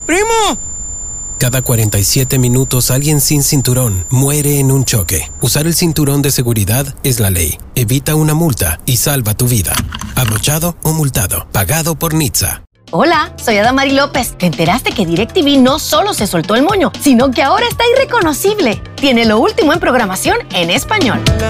¡Primo! Cada 47 minutos alguien sin cinturón muere en un choque. Usar el cinturón de seguridad es la ley. Evita una multa y salva tu vida. Abrochado o multado. Pagado por NHTSA. Hola, soy Adamari López. ¿Te enteraste que DirecTV no solo se soltó el moño, sino que ahora está irreconocible? Tiene lo último en programación en español.